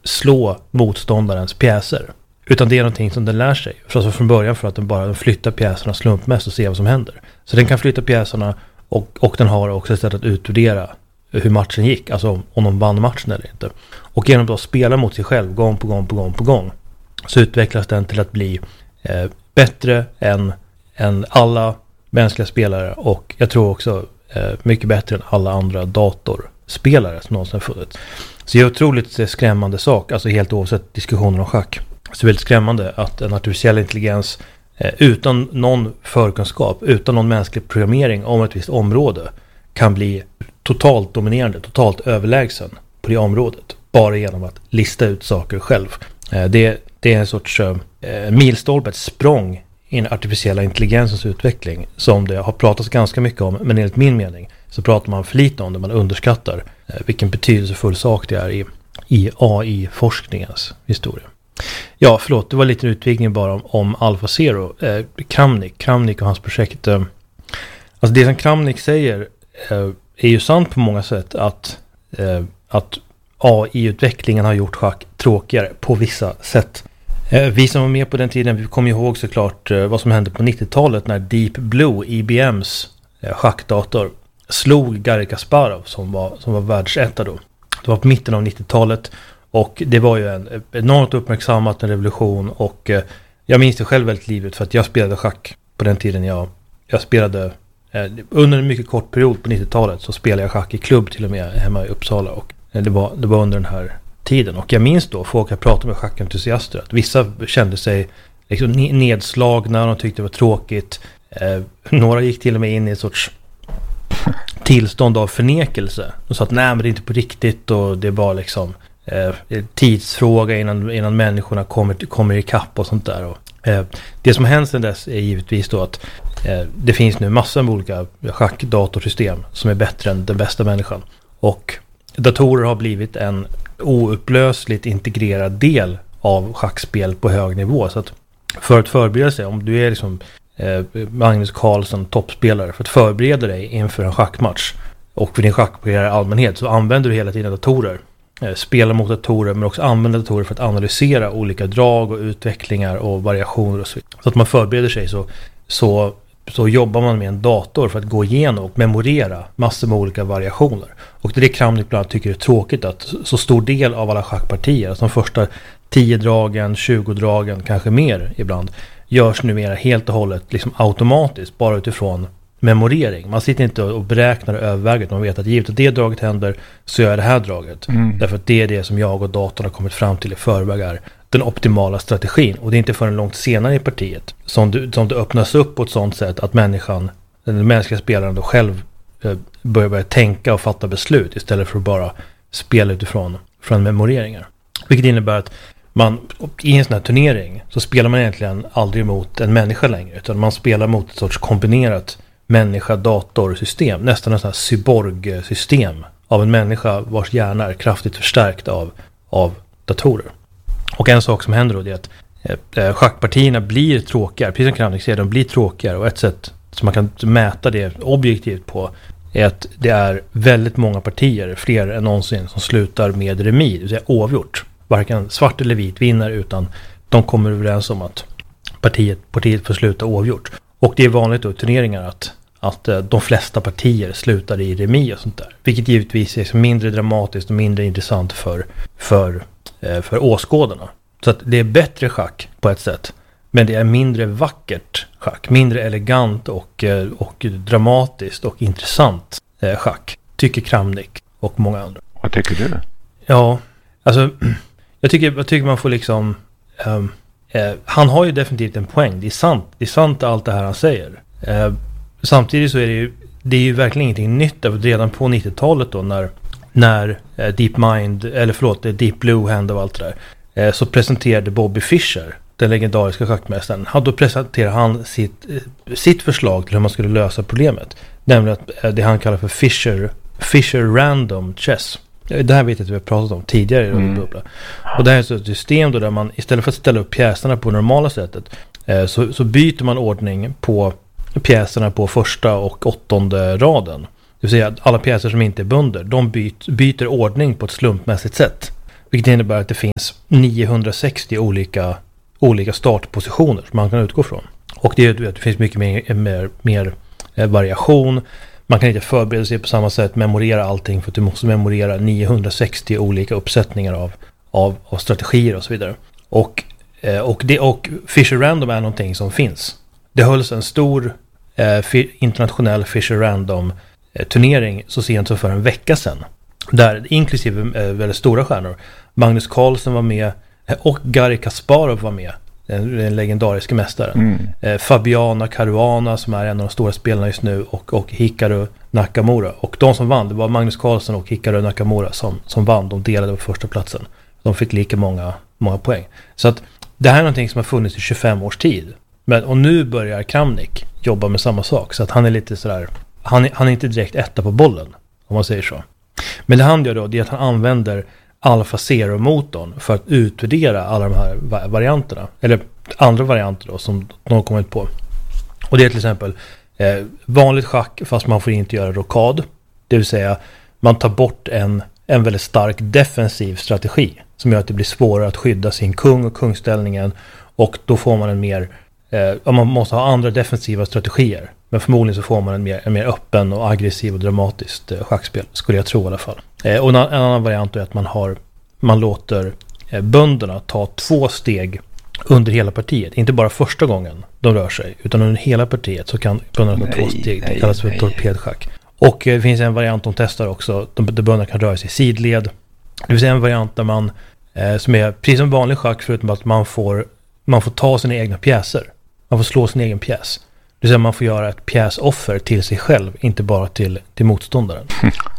slå motståndarens pjäser. Utan det är någonting som den lär sig. Alltså från början för att den bara flyttar pjäserna slumpmässigt och ser vad som händer. Så den kan flytta pjäserna och den har också ett sätt att utvärdera hur matchen gick. Alltså om de vann matchen eller inte. Och genom att spela mot sig själv gång på gång så utvecklas den till att bli bättre än alla mänskliga spelare. Och jag tror också mycket bättre än alla andra datorspelare som någonsin har funnits. Så det är otroligt skrämmande sak. Alltså helt oavsett diskussioner om schack. Så det är väldigt skrämmande att en artificiell intelligens utan någon förkunskap, utan någon mänsklig programmering om ett visst område kan bli totalt dominerande, totalt överlägsen på det området. Bara genom att lista ut saker själv. Det är en sorts milstolpe, ett språng i den artificiella intelligensens utveckling som det har pratats ganska mycket om, men enligt min mening så pratar man för lite om det, man underskattar vilken betydelsefull sak det är i AI-forskningens historia. Ja, förlåt, det var lite utvikning bara om AlphaZero. Kramnik och hans projekt. Alltså det som Kramnik säger är ju sant på många sätt att AI-utvecklingen har gjort schack tråkigare på vissa sätt. Vi som var med på den tiden, vi kommer ihåg såklart vad som hände på 90-talet när Deep Blue, IBMs schackdator, slog Garry Kasparov som var världsetta då. Det var på mitten av 90-talet och det var ju en enormt uppmärksammat en revolution och jag minns det själv väldigt livligt för att jag spelade schack på den tiden jag spelade under en mycket kort period på 90-talet så spelade jag schack i klubb till och med hemma i Uppsala och det var under den här tiden. Och jag minns då folk jag pratade med schackentusiaster att vissa kände sig liksom nedslagna, de tyckte det var tråkigt. Några gick till och med in i ett sorts tillstånd av förnekelse. De sa att nej men det är inte på riktigt och det är bara liksom tidsfråga innan människorna kommer i kapp och sånt där. Och, det som hänt sedan dess är givetvis då att det finns nu massor med olika schackdatorsystem som är bättre än den bästa människan. Och datorer har blivit en oupplösligt integrerad del av schackspel på hög nivå. Så att för att förbereda sig, om du är liksom Magnus Carlsen, toppspelare, för att förbereda dig inför en schackmatch och för din schackspelare i allmänhet så använder du hela tiden datorer. Spelar mot datorer men också använder datorer för att analysera olika drag och utvecklingar och variationer och så vidare. Så att man förbereder sig så jobbar man med en dator för att gå igenom och memorera massor med olika variationer. Och det är det Kramnik bland annat tycker är tråkigt att så stor del av alla schackpartier, alltså de första 10 dragen, 20 dragen, kanske mer ibland, görs numera helt och hållet liksom automatiskt bara utifrån memorering. Man sitter inte och beräknar och överväger. Man vet att givet att det draget händer så gör jag det här draget. Därför att det är det som jag och datorn har kommit fram till i förväg är den optimala strategin. Och det är inte förrän långt senare i partiet som det öppnas upp på ett sånt sätt att den mänskliga spelaren då själv börjar tänka och fatta beslut istället för att bara spela utifrån memoreringar. Vilket innebär att i en sån här turnering så spelar man egentligen aldrig mot en människa längre utan man spelar mot ett sorts kombinerat människa-datorsystem, nästan en sån här cyborg-system av en människa vars hjärna är kraftigt förstärkt av datorer. Och en sak som händer då är att schackpartierna blir tråkigare, precis som Kramnik säger, de blir tråkigare och ett sätt som man kan mäta det objektivt på är att det är väldigt många partier, fler än någonsin, som slutar med remis, det vill säga oavgjort. Varken svart eller vit vinner utan de kommer överens om att partiet får sluta oavgjort. Och det är vanligt då i turneringar att de flesta partier slutar i remis och sånt där. Vilket givetvis är mindre dramatiskt och mindre intressant för åskådarna. Så att det är bättre schack på ett sätt. Men det är mindre vackert schack. Mindre elegant och dramatiskt och intressant schack. Tycker Kramnik och många andra. Vad tycker du? Ja, alltså jag tycker man får liksom han har ju definitivt en poäng. Det är sant allt det här han säger. Samtidigt så är det är ju verkligen ingenting nytt. Redan på 90-talet då när Deep Blue hände och allt det där så presenterade Bobby Fischer, den legendariska schackmästaren, då presenterade han sitt förslag till hur man skulle lösa problemet. Nämligen att det han kallar för Fischer Random Chess. Det här vet jag att vi har pratat om tidigare i Bubbla. Och det här är ett system då där man istället för att ställa upp pjäserna på normala sättet så byter man ordning på pjäserna på första och 8:e raden. Det vill säga att alla pjäser som inte är bunder, de byter ordning på ett slumpmässigt sätt. Vilket innebär att det finns 960 olika startpositioner som man kan utgå från. Och det finns mycket mer variation. Man kan inte förbereda sig på samma sätt, memorera allting, för att du måste memorera 960 olika uppsättningar av strategier och så vidare. Och Fischer Random är någonting som finns. Det hölls en stor internationell Fischer Random turnering så sent som för en vecka sedan. Där inklusive väldigt stora stjärnor. Magnus Carlsen var med och Garry Kasparov var med. Den legendariska mästaren. Fabiana Caruana som är en av de stora spelarna just nu och Hikaru Nakamura. Och de som vann, det var Magnus Carlsen och Hikaru Nakamura som vann. De delade på första platsen. De fick lika många poäng. Så att det här är någonting som har funnits i 25 års tid. Och nu börjar Kramnik jobba med samma sak. Så att han är lite sådär, han är inte direkt etta på bollen, om man säger så. Men det han gör då, det är att han använder Alpha Zero-motorn för att utvärdera alla de här varianterna. Eller andra varianter då som de har kommit på. Och det är till exempel vanligt schack fast man får inte göra rokad. Det vill säga man tar bort en väldigt stark defensiv strategi som gör att det blir svårare att skydda sin kung och kungställningen. Och då får man en mer, man måste ha andra defensiva strategier. Men förmodligen så får man en mer öppen och aggressiv och dramatiskt schackspel, skulle jag tro i alla fall. Och en annan variant är att man låter bönderna ta 2 steg under hela partiet. Inte bara första gången de rör sig, utan under hela partiet så kan bönderna ta 2 steg. Det kallas för torpedschack. Och det finns en variant de testar också, där bönderna kan röra sig i sidled. Det vill säga en variant där man, som är precis som vanlig schack, förutom att man får ta sina egna pjäser. Man får slå sin egen pjäs. Det vill säga man får göra ett pjäsoffer till sig själv, inte bara till motståndaren.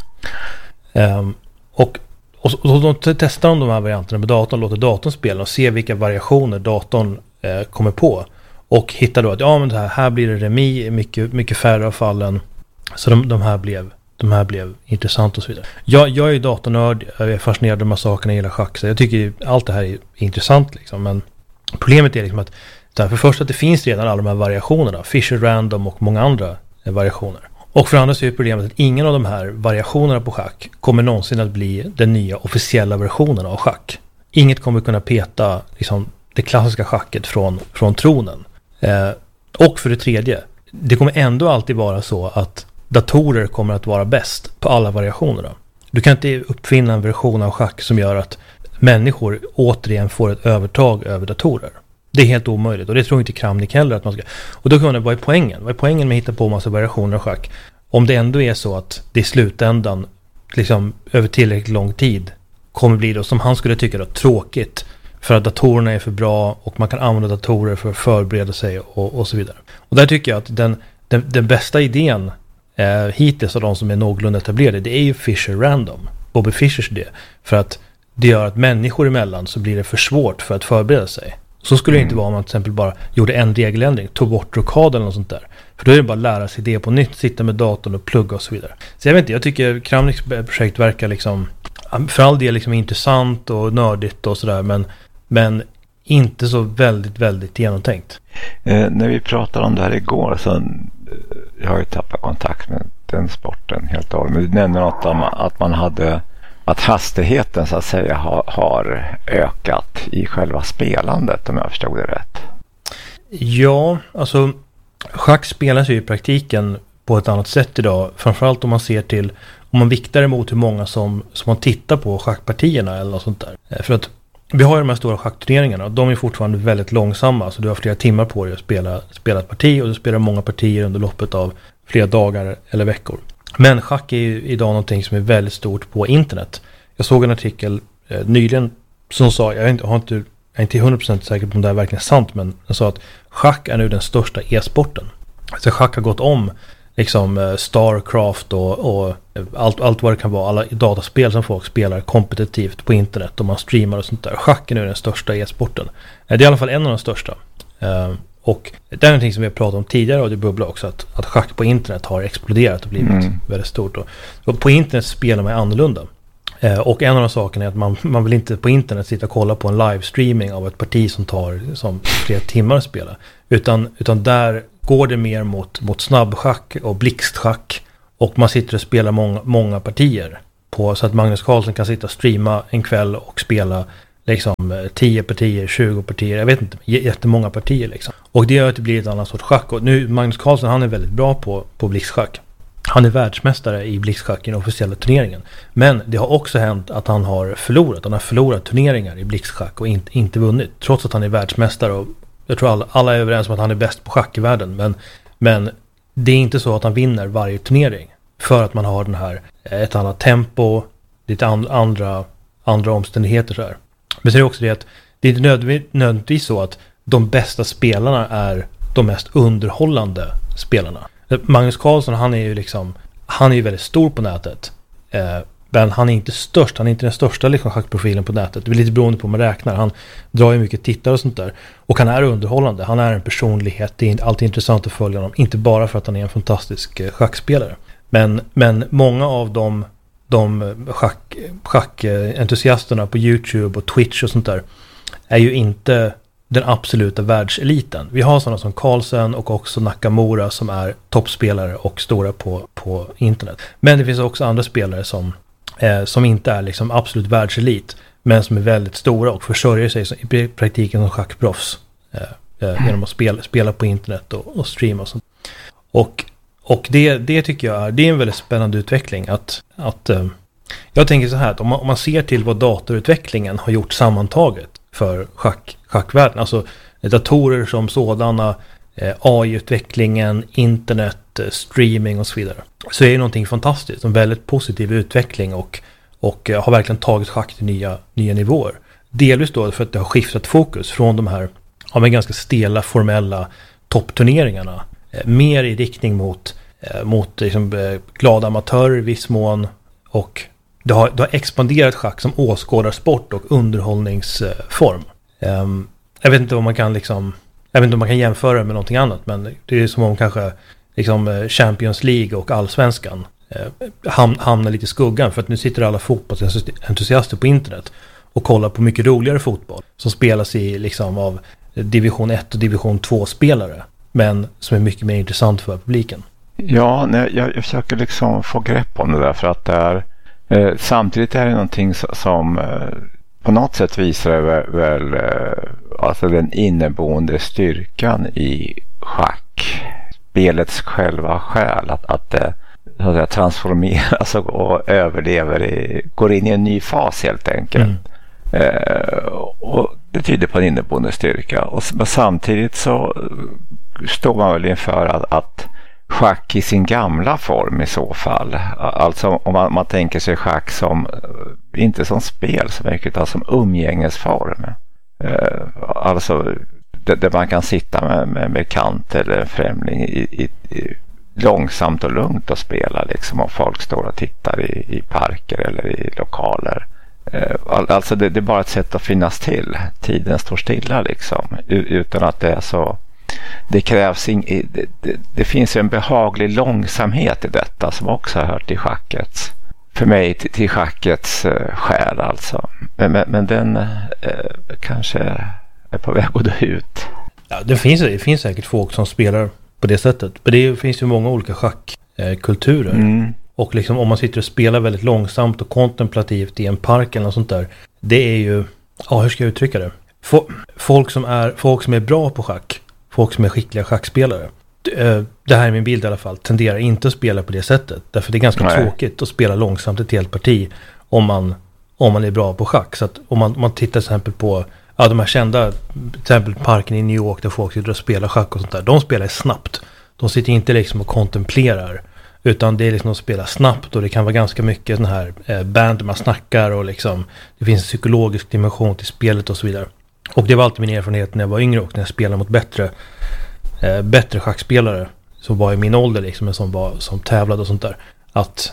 Och då testar de här varianterna med datorn, låter datorn spela och se vilka variationer datorn kommer på. Och hittar då att men det här blir det remis, mycket färre av fallen. Så de här blev intressant och så vidare. Jag är ju datornörd, jag är fascinerad av de här sakerna i hela schack. Så jag tycker allt det här är intressant liksom. Men problemet är liksom att för först att det finns redan alla de här variationerna. Fischer Random och många andra variationer. Och för andra så är problemet att ingen av de här variationerna på schack kommer någonsin att bli den nya officiella versionen av schack. Inget kommer kunna peta liksom, det klassiska schacket från tronen. Och för det tredje, det kommer ändå alltid vara så att datorer kommer att vara bäst på alla variationerna. Du kan inte uppfinna en version av schack som gör att människor återigen får ett övertag över datorer. Det är helt omöjligt och det tror inte Kramnik heller att man ska. Och då kan man, vad är poängen? Vad är poängen med att hitta på massa variationer av schack? Om det ändå är så att det i slutändan liksom över tillräckligt lång tid kommer bli då, som han skulle tycka då, tråkigt för att datorerna är för bra och man kan använda datorer för att förbereda sig och så vidare. Och där tycker jag att den bästa idén hittills av de som är någorlunda etablerade, det är ju Fischer Random. Bobby Fischers idé. För att det gör att människor emellan så blir det för svårt för att förbereda sig. Så skulle det inte vara om man till exempel bara gjorde en regeländring, tog bort rokad eller något sånt där. För då är det bara att lära sig det på nytt, sitta med datorn och plugga och så vidare. Så jag vet inte, jag tycker Kramniks projekt verkar liksom, för all del liksom intressant och nördigt och sådär, men inte så väldigt, väldigt genomtänkt. När vi pratade om det här igår så jag har ju tappat kontakt med den sporten helt och hållet. Men du nämnde något om att hastigheten så att säga har ökat i själva spelandet, om jag förstod det rätt. Ja, alltså schack spelas ju i praktiken på ett annat sätt idag. Framförallt om man ser till, om man viktar emot hur många som man tittar på schackpartierna eller något sånt där. För att vi har ju de här stora schackturneringarna och de är fortfarande väldigt långsamma. Så du har flera timmar på dig att spela ett parti och du spelar många partier under loppet av flera dagar eller veckor. Men schack är ju idag någonting som är väldigt stort på internet. Jag såg en artikel nyligen som sa, jag är inte 100% säker på om det är verkligen sant, men den sa att schack är nu den största e-sporten. Så schack har gått om liksom Starcraft och allt vad det kan vara, alla dataspel som folk spelar kompetitivt på internet och man streamar och sånt där. Schack är nu den största e-sporten. Det är i alla fall en av de största. Och det är någonting som vi har pratat om tidigare och det bubblar också att schack på internet har exploderat och blivit väldigt stort. Och på internet spelar man annorlunda. Och en av de sakerna är att man vill inte på internet sitta och kolla på en livestreaming av ett parti som tar flera timmar att spela. Utan där går det mer mot snabbschack och blixtschack och man sitter och spelar många partier så att Magnus Carlsen kan sitta och streama en kväll och spela liksom 10 partier, 20 partier, jag vet inte, jättemånga partier liksom. Och det gör att det blir ett annat sorts schack. Och nu, Magnus Carlsen, han är väldigt bra på blixtschack. Han är världsmästare i blixtschack i den officiella turneringen. Men det har också hänt att han har förlorat. Han har förlorat turneringar i blixtschack och inte vunnit. Trots att han är världsmästare, och jag tror alla är överens om att han är bäst på schack i världen. Men det är inte så att han vinner varje turnering. För att man har den här, ett annat tempo, lite andra omständigheter så här. Men så är det också det att det är inte nödvändigtvis så att de bästa spelarna är de mest underhållande spelarna. Magnus Carlsen, han är ju väldigt stor på nätet. Men han är inte störst, han är inte den största liksom schackprofilen på nätet. Det är lite beroende på hur man räknar. Han drar ju mycket tittare och sånt där. Och han är underhållande, han är en personlighet. Det är alltid intressant att följa honom. Inte bara för att han är en fantastisk schackspelare. Men många av de schackentusiasterna på YouTube och Twitch och sånt där är ju inte den absoluta världseliten. Vi har sådana som Carlsen och också Nakamura som är toppspelare och stora på internet. Men det finns också andra spelare som inte är liksom absolut världselit, men som är väldigt stora och försörjer sig i praktiken som schackproffs genom att spela på internet och streama och sånt. Och det tycker jag är en väldigt spännande utveckling att jag tänker så här att om man ser till vad datorutvecklingen har gjort sammantaget för schackvärlden, alltså datorer som sådana, AI-utvecklingen, internet, streaming och så vidare, så är det någonting fantastiskt, en väldigt positiv utveckling och har verkligen tagit schack till nya nivåer. Delvis då för att det har skiftat fokus från de här ganska stela formella toppturneringarna mer i riktning mot liksom, glada amatörer i viss mån, och det har expanderat schack som åskådarsport och underhållningsform. Jag vet inte om man kan jämföra med någonting annat, men det är som om kanske liksom Champions League och allsvenskan hamnar lite i skuggan, för att nu sitter alla fotbollsentusiaster på internet och kollar på mycket roligare fotboll som spelas i liksom av division 1 och division 2 spelare, men som är mycket mer intressant för publiken. Ja, jag försöker liksom få grepp om det där, för att det är samtidigt är det någonting som på något sätt visar väl alltså den inneboende styrkan i schack, spelets själva själ, att det så att säga transformeras och överlever, går in i en ny fas helt enkelt. Och det tyder på en inneboende styrka, och samtidigt så står man väl inför att schack i sin gamla form i så fall, alltså om man tänker sig schack som inte som spel så mycket utan som umgängesform, alltså där man kan sitta med bekant eller främling i långsamt och lugnt och spela liksom, och folk står och tittar i parker eller i lokaler. Alltså det är bara ett sätt att finnas till. Tiden står stilla liksom, utan att det är så. Det krävs det finns en behaglig långsamhet i detta som också har hört till schackets, för mig till schackets själ alltså. Men den kanske är på väg att dö ut. Ja, det finns säkert folk som spelar på det sättet. Men det finns ju många olika schackkulturer. Och liksom om man sitter och spelar väldigt långsamt och kontemplativt i en park eller något sånt där, det är ju, hur ska jag uttrycka det? Folk som är bra på schack, folk som är skickliga schackspelare, det här är min bild i alla fall, tenderar inte att spela på det sättet. Därför det är ganska tråkigt att spela långsamt ett helt parti om man är bra på schack. Så att om man tittar till exempel på de här kända, till exempel parken i New York där folk sitter och spelar schack och sånt där, de spelar snabbt. De sitter inte liksom och kontemplerar, utan det är liksom att spela snabbt, och det kan vara ganska mycket sån här band där man snackar, och liksom det finns en psykologisk dimension till spelet och så vidare. Och det var alltid min erfarenhet när jag var yngre och när jag spelade mot bättre schackspelare som var i min ålder liksom, som tävlade och sånt där, att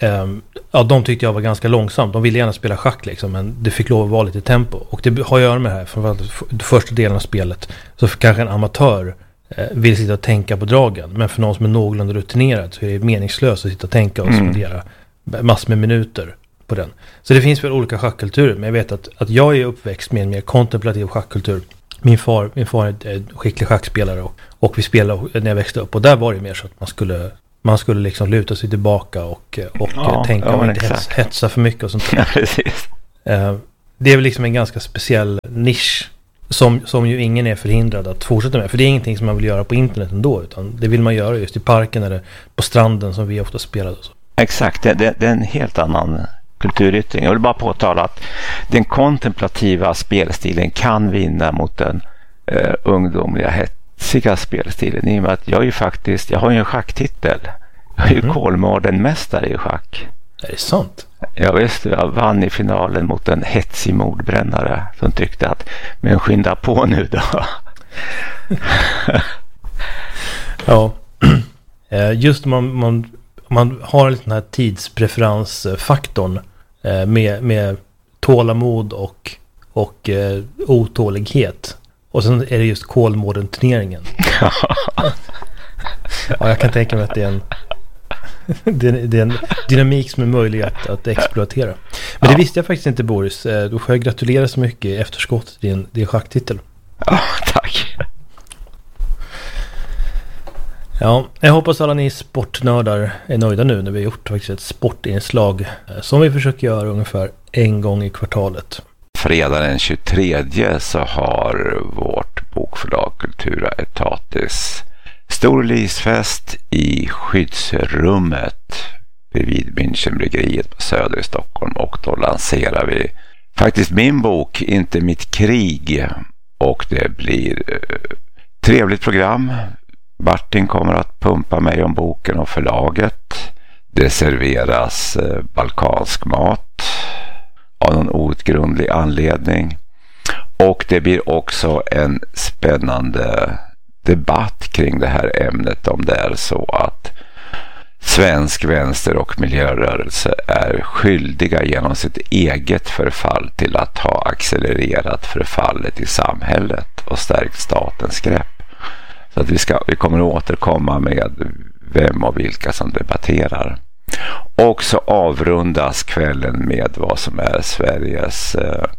de tyckte jag var ganska långsam. De ville gärna spela schack liksom, men det fick lov att vara lite tempo, och det har att göra med det här, för första delen av spelet så för kanske en amatör vill sitta och tänka på dragen, men för någon som är någorlunda rutinerad så är det meningslöst att sitta och tänka och spendera massor med minuter på den. Så det finns väl olika schackkulturer, men jag vet att jag är uppväxt med en mer kontemplativ schackkultur. Min far är skicklig schackspelare, och vi spelade när jag växte upp, och där var det mer så att man skulle liksom luta sig tillbaka och tänka och inte hetsa för mycket och sånt där. Ja, precis. Det är väl liksom en ganska speciell nisch som ju ingen är förhindrad att fortsätta med. För det är ingenting som man vill göra på internet ändå, utan det vill man göra just i parken eller på stranden som vi ofta spelade. Exakt, det är en helt annan kulturyttring. Jag vill bara påtala att den kontemplativa spelstilen kan vinna mot den ungdomliga hetsiga spelstilen. I och med att jag har ju en schacktitel. Jag är ju Kolmården-mästare i schack. Är det sant? Jag visste, jag vann i finalen mot en hetsig mordbrännare som tyckte att, men skynda på nu då. Ja, just man har den här tidspreferensfaktorn med tålamod och otålighet. Och sen är det just Kolmården-turneringen. Ja, jag kan tänka mig att det är en dynamik som är möjlig att exploatera. Men det visste jag faktiskt inte, Boris. Då får jag gratulera så mycket i efterskott till din schacktitel. Ja, tack. Ja, jag hoppas alla ni sportnördar är nöjda nu när vi har gjort faktiskt ett sportinslag som vi försöker göra ungefär en gång i kvartalet. Fredag den 23 så har vårt bokförlag Kultura Etatis stor releasefest i skyddsrummet vid Münchenbryggeriet på Söder i Stockholm, och då lanserar vi faktiskt min bok Inte mitt krig, och det blir trevligt program. Martin kommer att pumpa mig om boken och förlaget. Det serveras balkansk mat av någon outgrundlig anledning, och det blir också en spännande debatt kring det här ämnet, om det är så att svensk vänster- och miljörörelse är skyldiga genom sitt eget förfall till att ha accelererat förfallet i samhället och stärkt statens grepp. Så att vi kommer att återkomma med vem och vilka som debatterar. Och så avrundas kvällen med vad som är Sveriges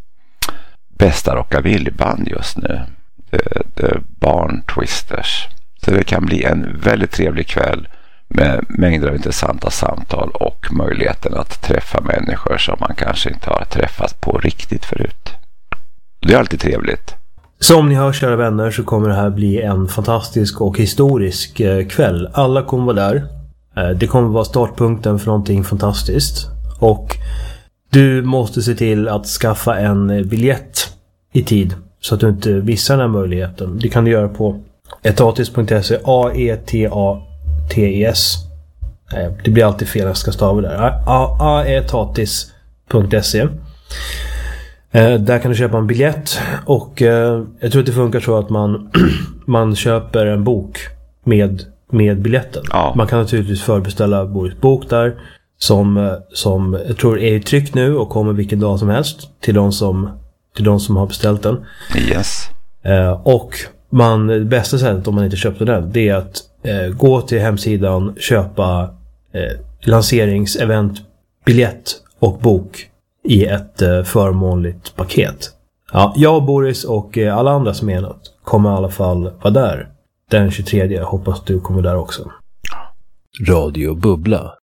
bästa rockabillyband just nu. The Barn Twisters. Så det kan bli en väldigt trevlig kväll med mängder av intressanta samtal och möjligheten att träffa människor som man kanske inte har träffat på riktigt förut. Det är alltid trevligt. Som ni hör, kära vänner, så kommer det här bli en fantastisk och historisk kväll. Alla kommer vara där. Det kommer vara startpunkten för någonting fantastiskt. Och du måste se till att skaffa en biljett i tid så att du inte missar den här möjligheten. Det kan du göra på etatis.se, aetatis. Det blir alltid fel, jag ska stava där. aetatis.se. Där kan du köpa en biljett, och jag tror att det funkar så att man köper en bok med biljetten. Ja. Man kan naturligtvis förbeställa Boris bok där som jag tror är i tryck nu och kommer vilken dag som helst till de som har beställt den. Yes. Och det bästa sättet om man inte köpte den, det är att gå till hemsidan, köpa lanseringsevent, biljett och bok i ett förmånligt paket. Ja, jag, Boris och alla andra som menat kommer i alla fall vara där den 23. Jag hoppas du kommer där också. Radio Bubbla.